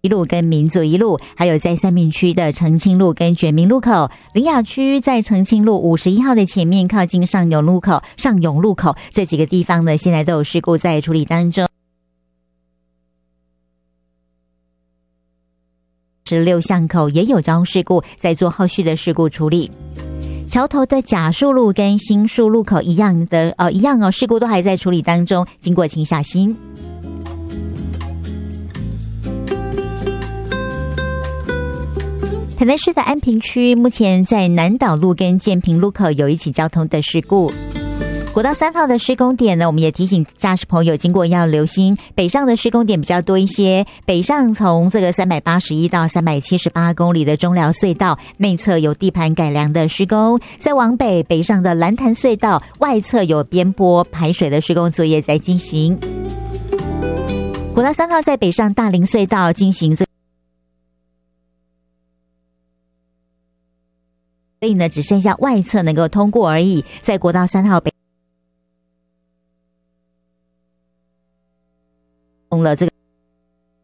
一路跟民族一路，还有在三民区的澄清路跟觉民路口。苓雅区在澄清路51号的前面，靠近上永路口这几个地方呢，现在都有事故在处理当中。16巷口也有交通事故，在做后续的事故处理。桥头的甲树路跟新树路口一样事故都还在处理当中，经过请小心。台南市的安平区目前在南岛路跟建平路口有一起交通的事故。国道3号的施工点呢，我们也提醒驾驶朋友经过要留心，北上的施工点比较多一些。北上从这个381到378公里的中寮隧道内侧有地盘改良的施工，再往北上的蓝潭隧道外侧有边坡排水的施工作业在进行。国道3号在北上大林隧道进行所以呢，只剩下外侧能够通过而已。在国道3号北了这个